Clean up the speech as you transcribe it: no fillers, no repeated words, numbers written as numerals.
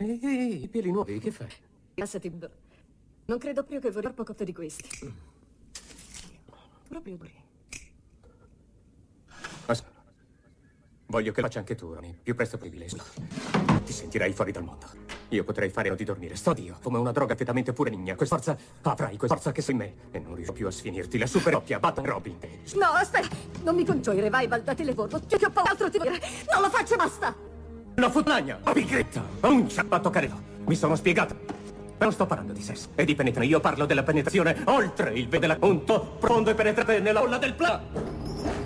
Ehi, i peli nuovi, che fai? Rilassati. Non credo più che vorrei un corpo cotto di questi. Proprio qui. Voglio che lo faccia anche tu, Ronnie. Più presto possibile. Ti sentirai fuori dal mondo. Io potrei fare di dormire. Sto Dio, come una droga fetamente pure migna. Questa forza, avrai questa forza che sei in me. E non riesco più a sfinirti. La super doppia, Batman Robin. No, aspetta! Non mi concio i revival da telefono. Ti ho paura, altro ti dire. Non lo faccio, basta! La futagna, la pigretta, un ciabato carello. Mi sono spiegato. Non sto parlando di sesso e di penetrazione. Io parlo della penetrazione oltre il punto profondo e penetrante nella bolla del